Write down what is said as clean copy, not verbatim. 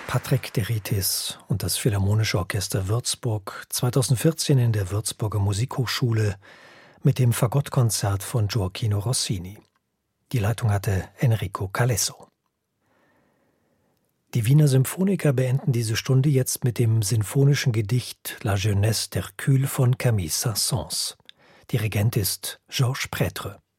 Patrick Deritis und das Philharmonische Orchester Würzburg 2014 in der Würzburger Musikhochschule mit dem Fagottkonzert von Gioachino Rossini. Die Leitung hatte Enrico Calesso. Die Wiener Symphoniker beenden diese Stunde jetzt mit dem sinfonischen Gedicht La Jeunesse d'Hercule von Camille Saint-Saëns. Dirigent ist Georges Prêtre.